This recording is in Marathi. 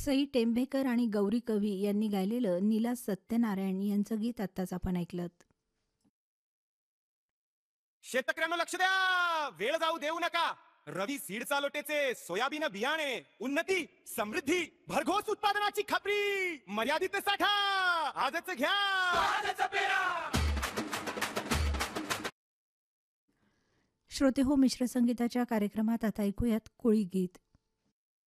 सई टेंभेकर आणि गौरी कवी यांनी गायलेलं नीला सत्यनारायण यांचं गीत आत्ताच आपण ऐकलं. शेतकऱ्यांना लक्ष द्या, वेळ जाऊ देऊ नका. रवी सीड चालोटेचे सोयाबीन बियाणे, उन्नती समृद्धी भरघोस उत्पादनाची खात्री, मर्यादित साठा आजच घ्या. श्रोते हो, मिश्र संगीताच्या कार्यक्रमात आता ऐकूयात कोळी गीत.